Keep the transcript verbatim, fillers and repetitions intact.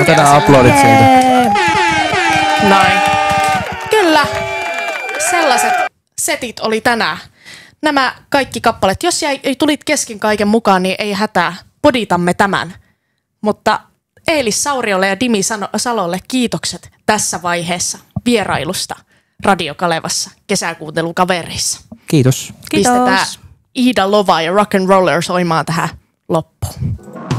Otetaan aplodit sieltä. Noin. Kyllä. Sellaiset setit oli tänään. Nämä kaikki kappaleet. Jos jäi, ei tulit kesken kaiken mukaan, niin ei hätää. Poditamme tämän. Mutta Eelis Sauriolle ja Dimi Salolle kiitokset tässä vaiheessa vierailusta Radio Kalevassa kesäkuuntelukavereissa. Kiitos. Pistetään Ida Lova ja Rock and Roller soimaan tähän loppuun.